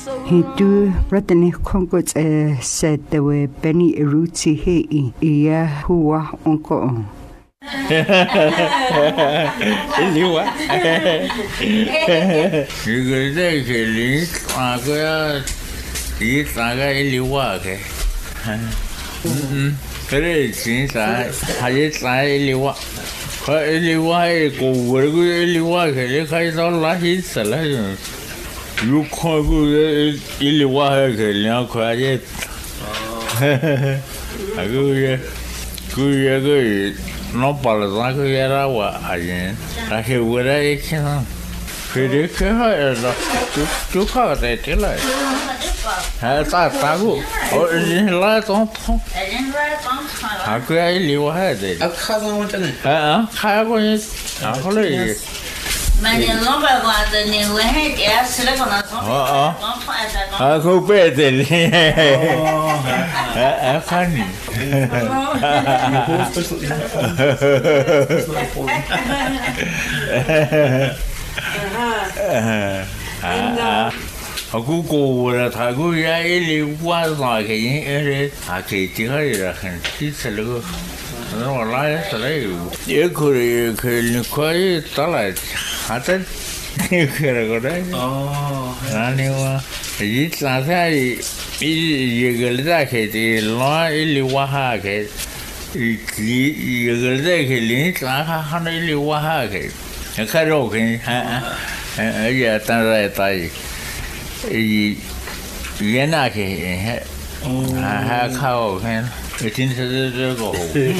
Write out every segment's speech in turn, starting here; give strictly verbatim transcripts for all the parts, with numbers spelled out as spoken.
He do Bradley Congo's said there were Benny Eruti he ia hua onko. Iliwa. You go there, Kelly. I go eat. I go iliwa. Hmm. Very since I I try iliwa. Iliwa go where go iliwa. Kelly, I don't like it. Salad. You can't go iliwa. Kelly, I'm quiet. I go here. Go here. Go. No palazan ko yara wa ayen ake wura ekin fere ke ha da tu ka da tela ha ta ta go o ni la ton ton ha ko ai li wa ha de a ka ga won tane ha ha ko ni a ko le Mani no ba wa de ni we he ya sele ko na so ha ha ko pe de ni ha ha ni Aku ko ra tha ko ya ili wa sa ke yin ere a ke ti ha ra han ti se lo no la ya se le ye ko ye ke ni ko ye ta la ha ta ni ke ra ko dai oh ani wa yi sa sa yi ye ge le da ke ti lo ili wa ha ke yi ye ge le da ke li sa ha ha ili wa ha ke ka ro ke ha ya ta ra ta yi I yena ke ha ha khao khen tin se de go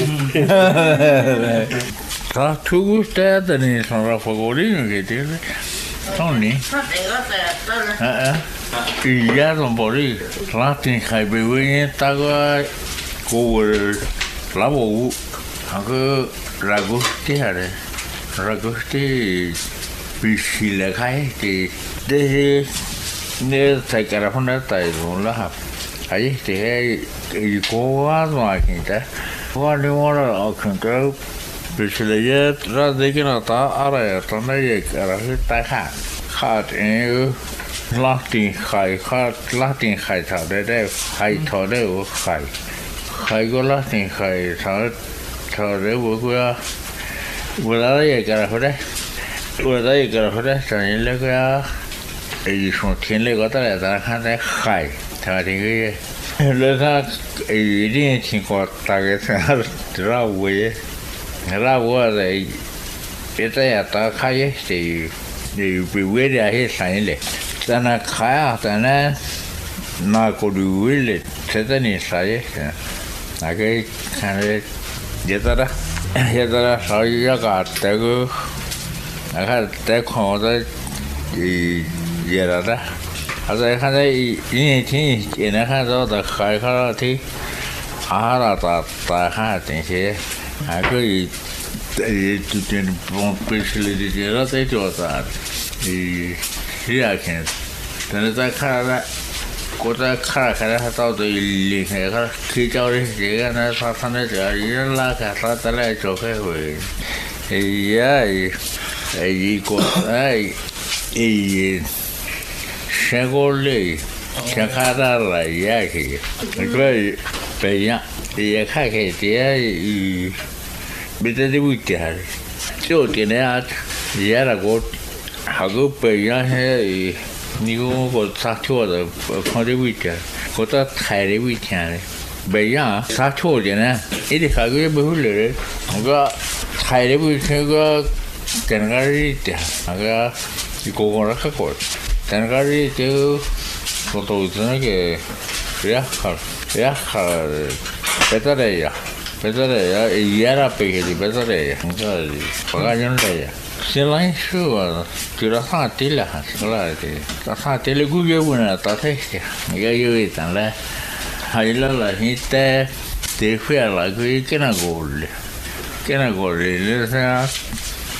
ta tu sta de ni son ra fogori ke te toni ha ha ya don bori latin khai be we ta go ko la bo ha go rago te ha re rago te pisile khai te de ne sai cara funda tai la ha ai te ai ko wa ma kinta wa ni ora o kinta pisile ye ra de que na ta ara ya ta na ye cara ta kha kha te la tin khai kha la tin khai ta de de khai tho de o khai khai go la tin khai ta ta de wo ko ya wo la ye cara funda wo la ye cara funda ta ni le ko ya I sono tiene gota la da kan da khai ta de ge le ka I din tin ko ta ge sa ra we ra wo de ita ya ta khai de de bi we de he sa ni le ta na khai ta na na ko du we le ta da ni sa ye na ge kan de ye ta da ye ta da sa ya ka ta go na ka ta ko da I Yera da. As I had a in in a hand of the high karate, Arata, Tahati here. I could eat to ten specially the to that. The Hirakin. Then as I had got a car, I had out the link, I kicked out his and I thought I didn't like I thought the light of away. Yeah, I got I. Shagole, Shakara, Yaki, a great Paya, the Yakaki, the Bitter the Wicker. So, in that, the other got Hago Paya, New got Sato, the Conde Wicker, got a tidy weekend. Baya, Sato, you know, it is a good bullet. I got tidy weekend, Tengarita, I got you go on a court. Tengarri to Fotozanake, Yakar, Yakar, Petareya, Petareya, Yara Peggy, Petareya, Pagayan Leya. Silan sure, to the heart tilla has clarity. The heart teleguya winner, Tatesia, you it and let Hila hit there, they feel like we cannot go. Cannot go, listen.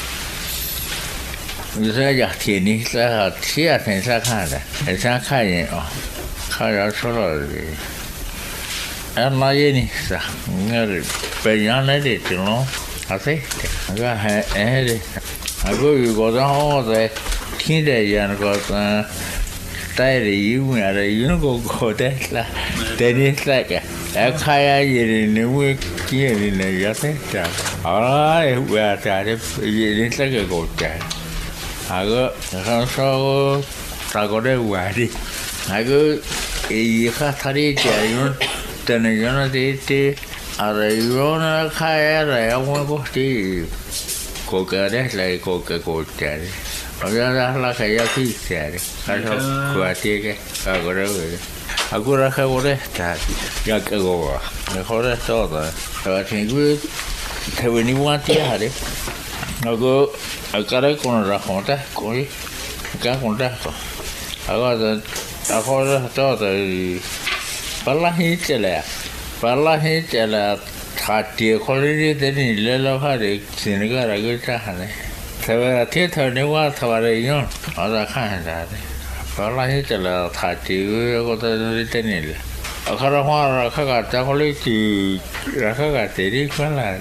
You say, I can't eat that. She has been so kind. It's not kind of kind sorry. I'm not any, sir. But you're not it, you know. I say, I got head. I go, you go down all the kinder and got taire you are you go go that la then it's like a kaya in the week here in the yate I wear that it's like a goat there I go so I got a waddy I go a hatari jayon then a unity are a yona kaya I want to go to coca like coca goat there Agora la kaya kisiare, kaso kuatike, agora we. Agora kagore ta, ya kagoa. Mejor es todo. Pero tengo que venir un día, ¿eh? Luego, acá con la junta, con acá con esto. Agora, agora todo y para la gente la, para la gente la, hati colini de ni le lo hari, sin lugar a que chahane. Se ve a ti te ni wa taware yon, ahora kan da. Para la gente la hati ko te ni te ni le. Akara wa ka ka ta ko le ti ra ka ka te ri kwa la.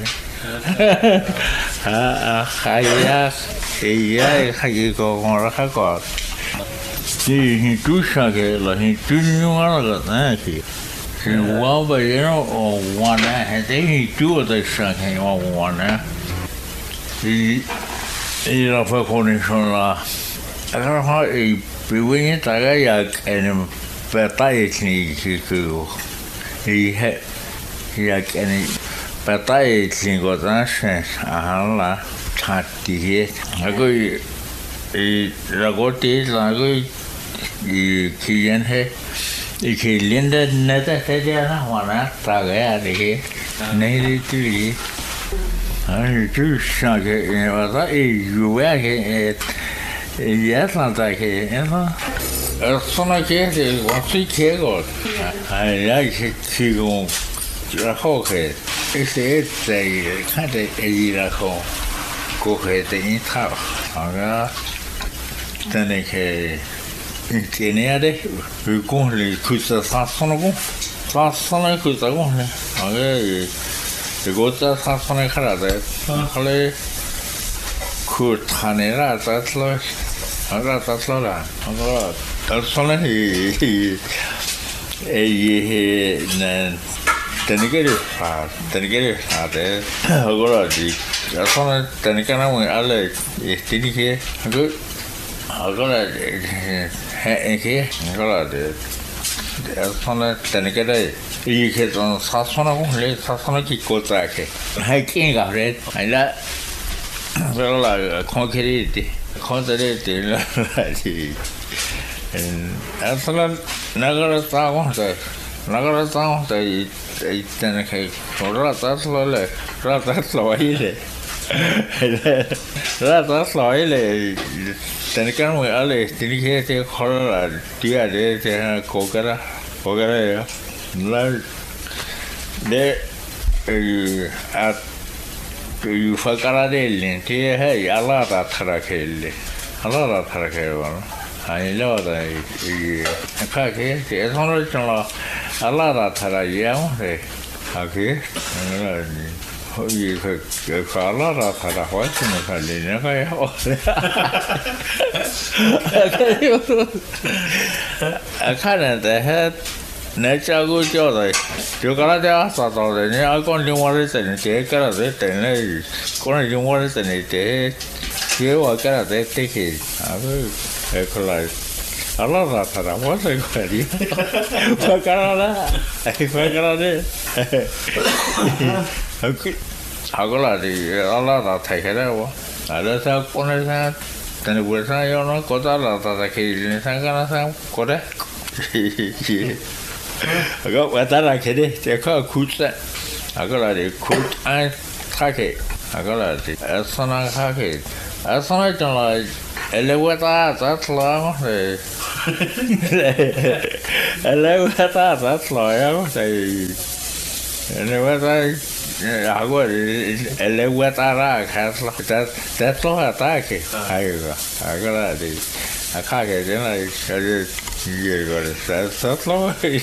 Ha ha ya ya ha yi ko ko ra ka ko. Ti ni tu sha ke la ni tu ni wa la na ki. Si wa ba ye no o wa na he te ni tu de sha ke wa wa na. Ti y la fue con eso la acá y viví taga ya en petaye ni que y ya en petaye ni gotaše ajá la chati algo y la goti la y quien es y que linda neta te ya no van taga ya de ni de I do think it was a work at Atlanta. As soon as I was a kid, I like to go to a hockey. It's a kind of a year ago. Go ahead in town. Then I can in the we go to the fast on a go. Fast on a good one. The goats are from a carade, Holly could Hanera, that's like I got that's Lola. That's only a year then you get it hard, then you get it hard. Agoradi, that's on it, then you can only alley is did here. Good. I got it here, I got it. That's on it, then you get it. Y que son sasona le sasona ki kota ke hai king ga re ai la pero la concrete concrete la di en asala nagara ta go ta nagara ta go ta i tene ke ora ta slo le ra ta slo ai le ra ta slo ai le tene kan mo ale tini ke te khola dia de te ko kara ko kara La de at you fakara del te hai ala ta thara khelle ala ta thara khelle ai lo da i ka ke te sono chalo ala ta thara ya de ha ke ala ni ho yi ke ka ala ta thara ho chine ka le ne ka ya o akana da ha Nature go joy. You got a sort of the near going waters and take care of it and going waters and it. You are going to take it. I will equalize. I love that. I was a query. For Canada, I forgot it. How could I do? I love that. Take it over. I just have one of that. Then it was not your no got out of the cage in Sangana. Correct. I got what I can do. They call coach that. I got a coach and khaki. I got a asana khaki. Asana don't like elevator. That's long. Elevator. That's long. Elevator. I got elevator. That's that's all attack. I got. I got a. I can't get in. I just. You got it. That's so slow. I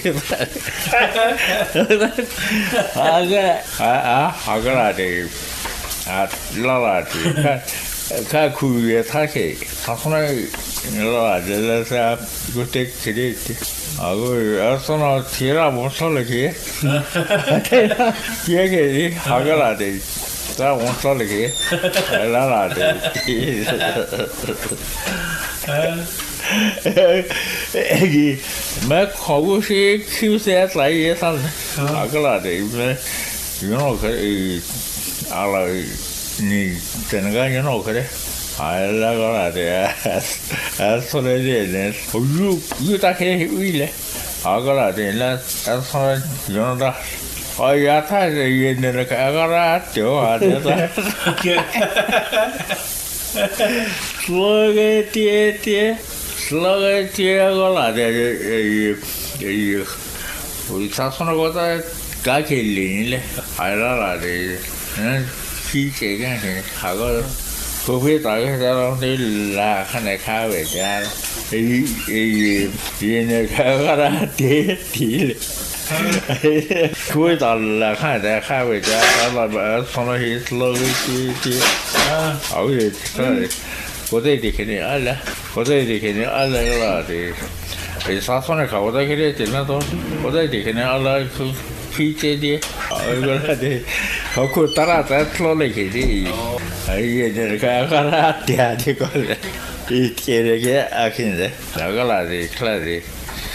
got. I I got it. I love it. Kaku yatake. How can I? allora della sa gote credete allora sono tira molto le che che che agala de sta molto le che la la de eh ma conosci chi sei sai esa agala de io non che alla ni tenga io non che alla gola de adesso le ne io io da che uile agora de la adesso io non da oh ya ta de ye ne ka agora tio a de da sloge tie tie sloge tie agora de e e o sa sono cosa ga che lì alla la de chi che che agora cô biết tại cái đó đi là cái này khá về cha ý ý ý này khá ra tí tí cô biết tại là cái này khá về cha đó là ở trong đó thì lâu tí tí ở gì cái này có thể thì cái này ăn là có thể thì cái này ăn là thì thì sao sau này khẩu đây cái này thì nó thôi có thể thì cái này ăn là phi chế đi ở cái này thì họ cứ tara tara lo lại cái gì ai giờ cái cái ra tiệt thì có lẽ ít cái cái à cái này đó cái là gì cái là gì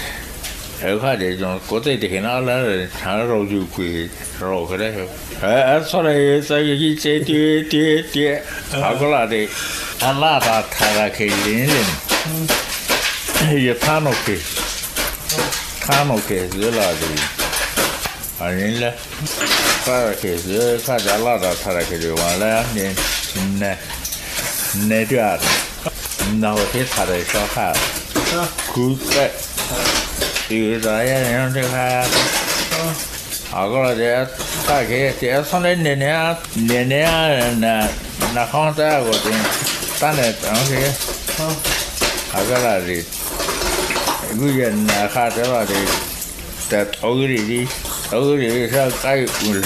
ở cái này chúng có thể thì cái nào là thằng rau dưa quỳ rau cái đấy ở sau này sau cái chế tiệt tiệt tiệt à cái là gì anh là ta thà cái lính lính giờ thằng nó cái thằng nó cái giờ là gì anh là cái cái giờ cái giờ là ta thà cái điều mà là nên nè nè đi à nào thì thà đấy sao hả cứ cái điều đó là nó ha à cái là để cái cái để sau này nè nè nè nè nè nè không ta có tiền ta này cái à cái là gì bây giờ là khai đó là gì để ở cái gì đi ở cái gì sao cái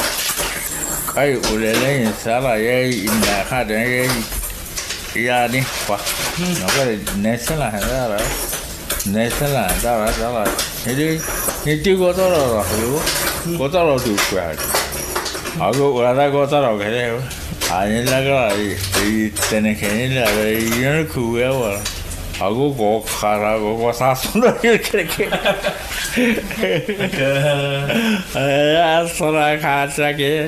cái u lê lê sao là cái nhà khai đấy cái nhà đi qua nó cái này sẽ là thế đó này sẽ là đó là đó là cái đi cái tiêu có đó là hiểu có đó là được quà ở cái là có đó là cái đấy à nên là cái là thì tên này cái là cái nó cool quá 하고 고 가라고 고 사선을 이렇게 아 소라 가자게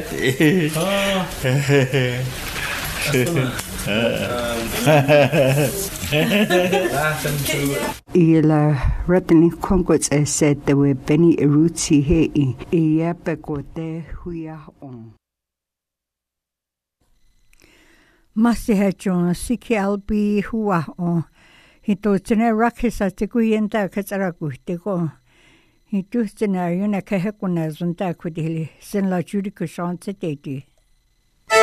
ila ratni kongots said the we Benny Iruti he ia pekote huia on Masiha John Siki Albi huwa on Hito tene rakisa te kuyenta katsara kuhteko. Hito tene ayuna kahekuna zonta kudili sen la juri kushan te teti.